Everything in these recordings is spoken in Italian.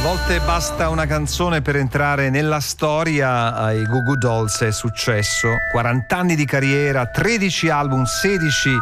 volte basta una canzone per entrare nella storia. Ai Goo Goo Dolls è successo. 40 anni di carriera, 13 album, 16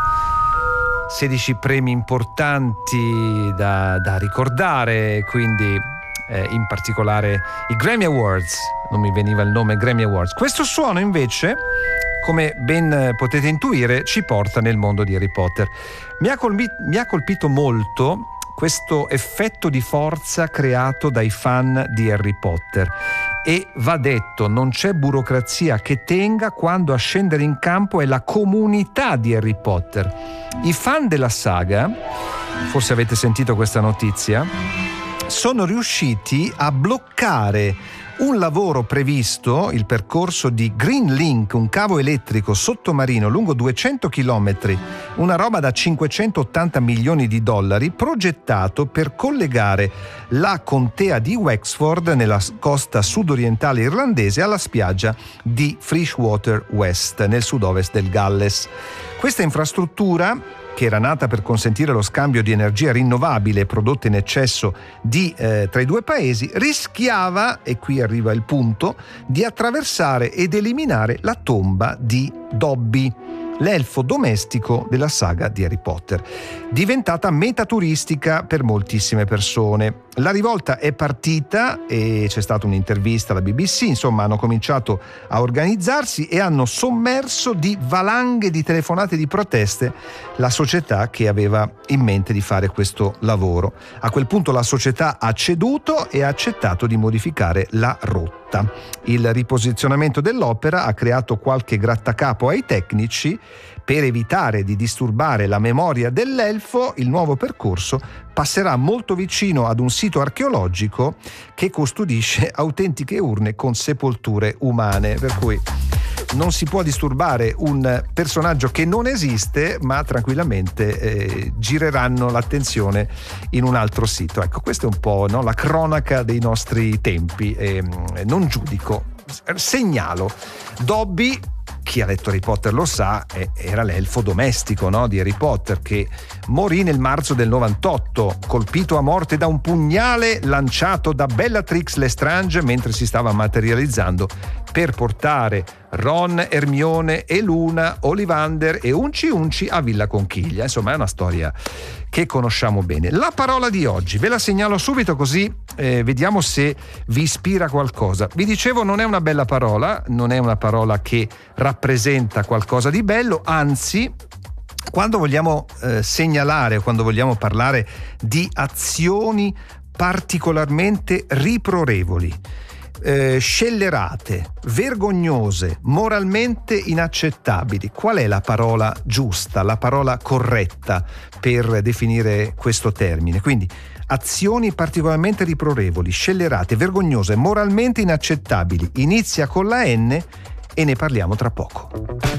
premi importanti da ricordare, quindi in particolare i Grammy Awards. Non mi veniva il nome, Grammy Awards. Questo suono invece, come ben potete intuire, ci porta nel mondo di Harry Potter. Mi ha colpito molto questo effetto di forza creato dai fan di Harry Potter, e va detto, non c'è burocrazia che tenga quando a scendere in campo è la comunità di Harry Potter. I fan della saga, forse avete sentito questa notizia, sono riusciti a bloccare un lavoro previsto, il percorso di Green Link, un cavo elettrico sottomarino lungo 200 km, una roba da 580 milioni di dollari, progettato per collegare la contea di Wexford nella costa sudorientale irlandese alla spiaggia di Freshwater West nel sud-ovest del Galles. Questa infrastruttura, che era nata per consentire lo scambio di energia rinnovabile prodotta in eccesso tra i due paesi, rischiava, e qui arriva il punto, di attraversare ed eliminare la tomba di Dobby, l'elfo domestico della saga di Harry Potter, diventata meta turistica per moltissime persone. La rivolta è partita e c'è stata un'intervista alla BBC, insomma hanno cominciato a organizzarsi e hanno sommerso di valanghe di telefonate di proteste la società che aveva in mente di fare questo lavoro. A quel punto la società ha ceduto e ha accettato di modificare la rotta. Il riposizionamento dell'opera ha creato qualche grattacapo ai tecnici. Per evitare di disturbare la memoria dell'elfo, il nuovo percorso passerà molto vicino ad un sito archeologico che custodisce autentiche urne con sepolture umane, per cui non si può disturbare un personaggio che non esiste, ma tranquillamente gireranno l'attenzione in un altro sito. Ecco, questa è un po', no, la cronaca dei nostri tempi. Non giudico, segnalo. Dobby, chi ha letto Harry Potter lo sa, era l'elfo domestico, no, di Harry Potter, che morì nel marzo del 98, colpito a morte da un pugnale lanciato da Bellatrix Lestrange mentre si stava materializzando per portare Ron, Hermione e Luna, Ollivander e Unci Unci a Villa Conchiglia. Insomma, è una storia che conosciamo bene. La parola di oggi ve la segnalo subito, così vediamo se vi ispira qualcosa. Vi dicevo, non è una bella parola, non è una parola che rappresenta qualcosa di bello, anzi, quando vogliamo segnalare, quando vogliamo parlare di azioni particolarmente riprorevoli, scellerate, vergognose, moralmente inaccettabili, qual è la parola giusta, la parola corretta per definire questo termine? Quindi azioni particolarmente riprorevoli, scellerate, vergognose, moralmente inaccettabili, inizia con la N e ne parliamo tra poco.